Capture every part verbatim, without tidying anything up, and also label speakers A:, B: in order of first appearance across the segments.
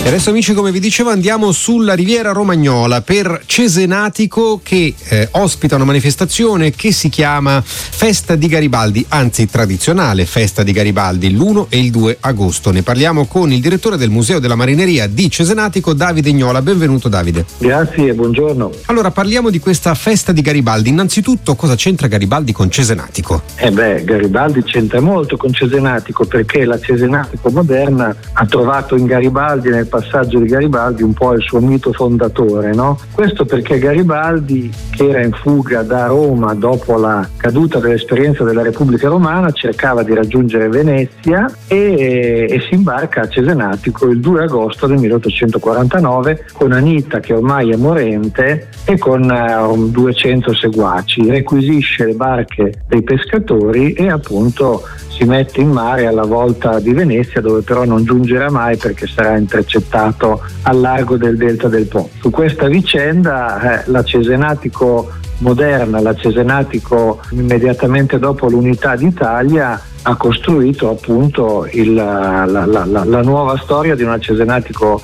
A: Adesso amici, come vi dicevo, andiamo sulla Riviera Romagnola per Cesenatico, che eh, ospita una manifestazione che si chiama Festa di Garibaldi, anzi tradizionale Festa di Garibaldi, l'uno e il due agosto. Ne parliamo con il direttore del Museo della Marineria di Cesenatico, Davide Gnola. Benvenuto Davide.
B: Grazie e buongiorno.
A: Allora, parliamo di questa Festa di Garibaldi. Innanzitutto, cosa c'entra Garibaldi con Cesenatico?
B: Eh beh, Garibaldi c'entra molto con Cesenatico, perché la Cesenatico moderna ha trovato in Garibaldi, nel passaggio di Garibaldi, un po' il suo mito fondatore, no? Questo perché Garibaldi, che era in fuga da Roma dopo la caduta dell'esperienza della Repubblica Romana, cercava di raggiungere Venezia e, e si imbarca a Cesenatico il due agosto del milleottocentoquarantanove con Anita, che ormai è morente, e con uh, duecento seguaci. Requisisce le barche dei pescatori e appunto si mette in mare alla volta di Venezia, dove però non giungerà mai perché sarà intercettato al largo del delta del Po. Su questa vicenda eh, la Cesenatico moderna, la Cesenatico immediatamente dopo l'unità d'Italia, ha costruito appunto il, la, la, la, la nuova storia di una Cesenatico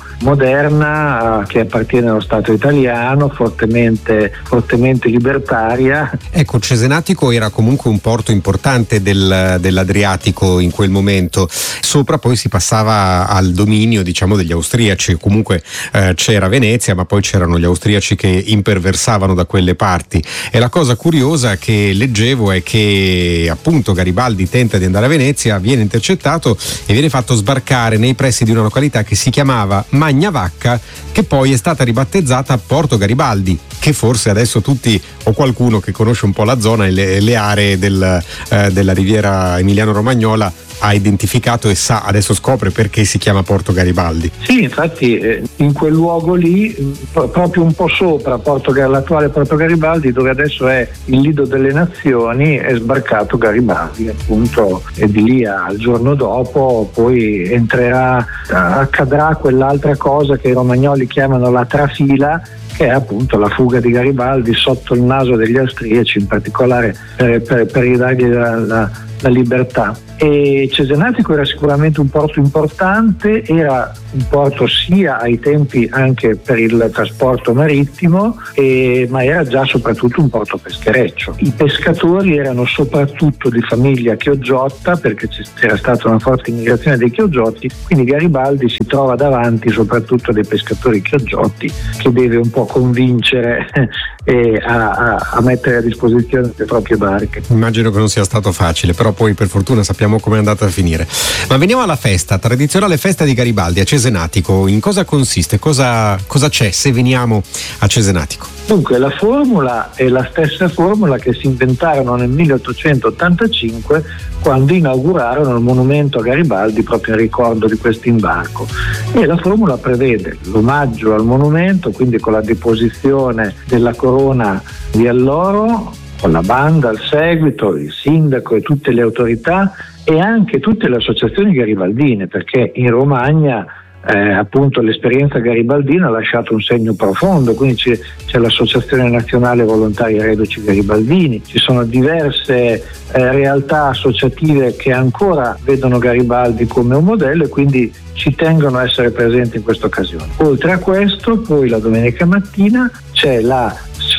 B: moderna eh, che appartiene allo Stato italiano, fortemente, fortemente libertaria.
A: Ecco, Cesenatico era comunque un porto importante del, dell'Adriatico in quel momento. Sopra poi si passava al dominio, diciamo, degli austriaci. Comunque eh, c'era Venezia, ma poi c'erano gli austriaci che imperversavano da quelle parti. E la cosa curiosa che leggevo è che appunto Garibaldi tenta di andare a Venezia, viene intercettato e viene fatto sbarcare nei pressi di una località che si chiamava Magnavacca, che poi è stata ribattezzata Porto Garibaldi, che forse adesso tutti, o qualcuno che conosce un po' la zona e le, le aree del, eh, della Riviera Emiliano-Romagnola ha identificato e sa, adesso scopre perché si chiama Porto Garibaldi.
B: Sì, infatti eh, in quel luogo lì, pro- proprio un po' sopra Porto, l'attuale Porto Garibaldi, dove adesso è il Lido delle Nazioni, è sbarcato Garibaldi appunto, e di lì al giorno dopo poi entrerà, accadrà quell'altra cosa che i romagnoli chiamano la trafila, che è appunto la fuga di Garibaldi sotto il naso degli austriaci, in particolare per, per, per ridargli la, la, la libertà. E Cesenatico era sicuramente un porto importante, era un porto sia ai tempi anche per il trasporto marittimo, e, ma era già soprattutto un porto peschereccio. I pescatori erano soprattutto di famiglia chioggiotta, perché c'era stata una forte immigrazione dei chioggiotti, quindi Garibaldi si trova davanti soprattutto dei pescatori chioggiotti che deve un po' convincere eh, a, a, a mettere a disposizione le proprie barche.
A: Immagino che non sia stato facile, però poi per fortuna sappiamo come è andata a finire. Ma veniamo alla festa, tradizionale festa di Garibaldi a Cesenatico. In cosa consiste? Cosa, cosa c'è se veniamo a Cesenatico?
B: Dunque, la formula è la stessa formula che si inventarono nel milleottocentottantacinque, quando inaugurarono il monumento a Garibaldi proprio in ricordo di questo imbarco. E la formula prevede l'omaggio al monumento, quindi con la deposizione della corona di alloro, con la banda al seguito, il sindaco e tutte le autorità e anche tutte le associazioni garibaldine, perché in Romagna eh, appunto l'esperienza garibaldina ha lasciato un segno profondo, quindi c'è, c'è l'Associazione Nazionale Volontari Reduci Garibaldini, ci sono diverse eh, realtà associative che ancora vedono Garibaldi come un modello e quindi ci tengono a essere presenti in questa occasione. Oltre a questo, poi la domenica mattina c'è la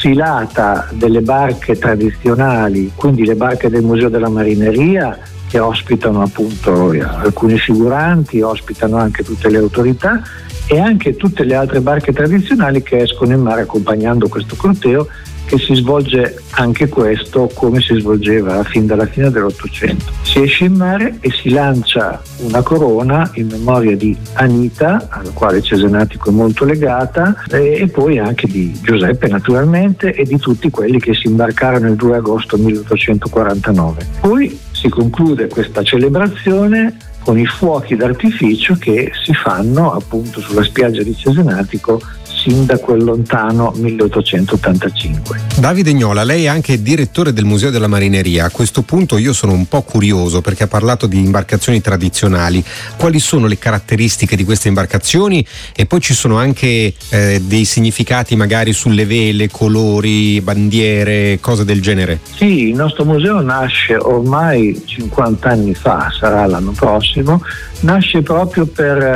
B: sfilata delle barche tradizionali, quindi le barche del Museo della Marineria, che ospitano appunto alcuni figuranti, ospitano anche tutte le autorità e anche tutte le altre barche tradizionali che escono in mare accompagnando questo corteo, che si svolge anche questo come si svolgeva fin dalla fine dell'Ottocento. Si esce in mare e si lancia una corona in memoria di Anita, alla quale Cesenatico è molto legata, e, e poi anche di Giuseppe naturalmente e di tutti quelli che si imbarcarono il due agosto milleottocentoquarantanove. Poi si conclude questa celebrazione con i fuochi d'artificio che si fanno appunto sulla spiaggia di Cesenatico sin da quel lontano milleottocentottantacinque.
A: Davide Gnola, lei è anche direttore del Museo della Marineria. A questo punto io sono un po' curioso perché ha parlato di imbarcazioni tradizionali. Quali sono le caratteristiche di queste imbarcazioni? E poi ci sono anche eh, dei significati magari sulle vele, colori, bandiere, cose del genere?
B: Sì, il nostro museo nasce ormai cinquanta anni fa, sarà l'anno prossimo, nasce proprio per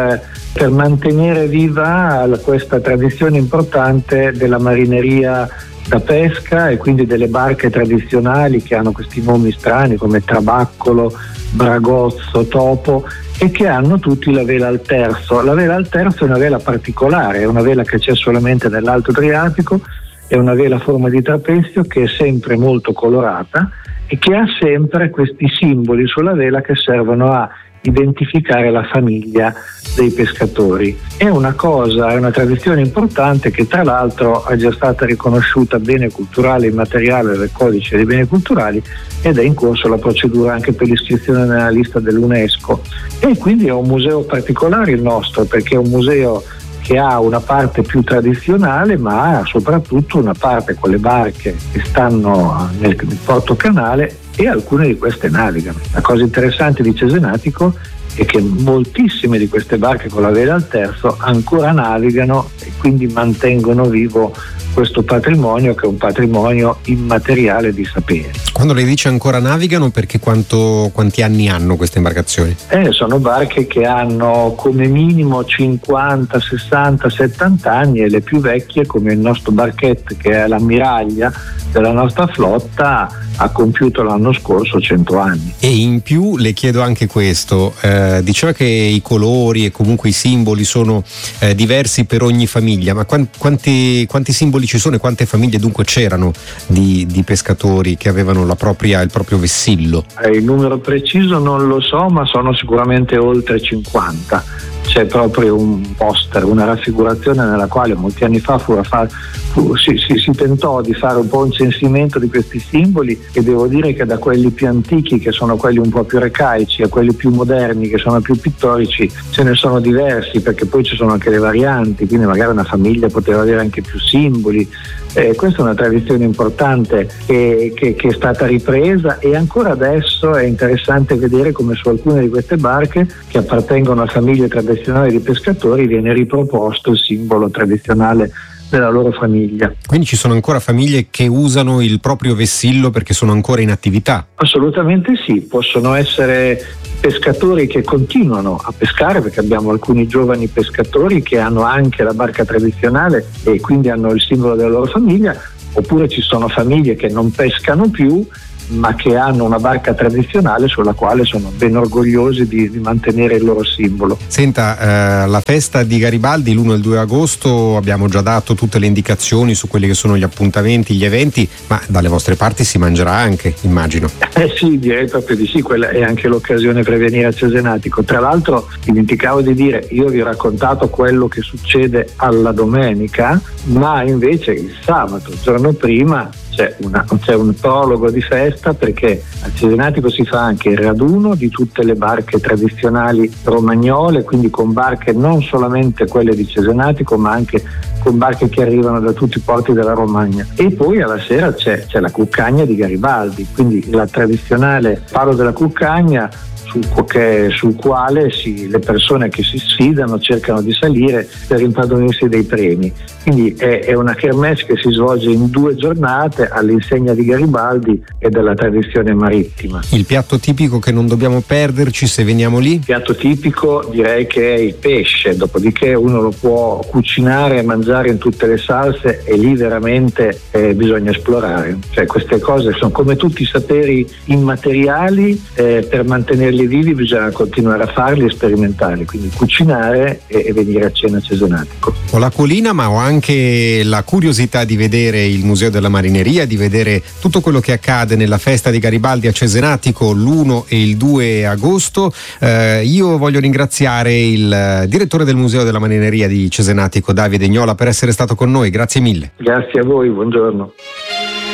B: per mantenere viva questa tradizione importante della marineria da pesca e quindi delle barche tradizionali che hanno questi nomi strani come Trabaccolo, Bragozzo, Topo, e che hanno tutti la vela al terzo. La vela al terzo è una vela particolare, è una vela che c'è solamente nell'Alto Adriatico, è una vela a forma di trapezio che è sempre molto colorata e che ha sempre questi simboli sulla vela che servono a identificare la famiglia dei pescatori. È una cosa, è una tradizione importante che tra l'altro è già stata riconosciuta bene culturale immateriale del Codice dei Beni Culturali ed è in corso la procedura anche per l'iscrizione nella lista dell'UNESCO. E quindi è un museo particolare il nostro, perché è un museo che ha una parte più tradizionale ma ha soprattutto una parte con le barche che stanno nel, nel porto canale, e alcune di queste navigano. La cosa interessante di Cesenatico è che moltissime di queste barche con la vela al terzo ancora navigano e quindi mantengono vivo questo patrimonio, che è un patrimonio immateriale di sapere.
A: Quando lei dice ancora navigano, perché quanto, quanti anni hanno queste imbarcazioni?
B: Eh, sono barche che hanno come minimo cinquanta, sessanta, settanta anni, e le più vecchie, come il nostro barchette che è l'ammiraglia della nostra flotta, ha compiuto l'anno scorso cento anni.
A: E in più le chiedo anche questo, eh, diceva che i colori e comunque i simboli sono eh, diversi per ogni famiglia, ma quanti, quanti simboli ci sono e quante famiglie dunque c'erano di, di pescatori che avevano la propria, il proprio vessillo?
B: Eh, il numero preciso non lo so, ma sono sicuramente oltre cinquanta. C'è proprio un poster, una raffigurazione nella quale molti anni fa fu, fu, si, si, si tentò di fare un po' un censimento di questi simboli, e devo dire che da quelli più antichi, che sono quelli un po' più arcaici, a quelli più moderni, che sono più pittorici, ce ne sono diversi, perché poi ci sono anche le varianti, quindi magari una famiglia poteva avere anche più simboli. Eh, questa è una tradizione importante che, che, che è stata ripresa, e ancora adesso è interessante vedere come su alcune di queste barche che appartengono a famiglie tradizionali di pescatori viene riproposto il simbolo tradizionale della loro famiglia.
A: Quindi ci sono ancora famiglie che usano il proprio vessillo perché sono ancora in attività?
B: Assolutamente sì, possono essere pescatori che continuano a pescare, perché abbiamo alcuni giovani pescatori che hanno anche la barca tradizionale e quindi hanno il simbolo della loro famiglia, oppure ci sono famiglie che non pescano più ma che hanno una barca tradizionale sulla quale sono ben orgogliosi di, di mantenere il loro simbolo.
A: Senta, eh, la festa di Garibaldi l'uno e il due agosto, abbiamo già dato tutte le indicazioni su quelli che sono gli appuntamenti, gli eventi, ma dalle vostre parti si mangerà anche, immagino.
B: Eh sì, direi proprio di sì, quella è anche l'occasione per venire a Cesenatico. Tra l'altro dimenticavo di dire, io vi ho raccontato quello che succede alla domenica, ma invece il sabato, il giorno prima, C'è, una, c'è un prologo di festa, perché a Cesenatico si fa anche il raduno di tutte le barche tradizionali romagnole, quindi con barche non solamente quelle di Cesenatico ma anche con barche che arrivano da tutti i porti della Romagna, e poi alla sera c'è, c'è la cuccagna di Garibaldi, quindi la tradizionale palo della cuccagna sul, che, sul quale si, le persone che si sfidano cercano di salire per impadronirsi dei premi. Quindi è, è una kermesse che si svolge in due giornate all'insegna di Garibaldi e della tradizione marittima.
A: Il piatto tipico che non dobbiamo perderci se veniamo lì?
B: Il piatto tipico direi che è il pesce, dopodiché uno lo può cucinare e mangiare in tutte le salse, e lì veramente eh, bisogna esplorare. Cioè, queste cose sono come tutti i saperi immateriali, eh, per mantenerli vivi bisogna continuare a farli e sperimentarli, quindi cucinare e, e venire a cena a Cesenatico.
A: Ho l'acquolina, ma ho anche la curiosità di vedere il Museo della Marineria, di vedere tutto quello che accade nella festa di Garibaldi a Cesenatico l'uno e il due agosto. Eh, io voglio ringraziare il direttore del Museo della Marineria di Cesenatico, Davide Gnola, per essere stato con noi. Grazie mille.
B: Grazie a voi, buongiorno.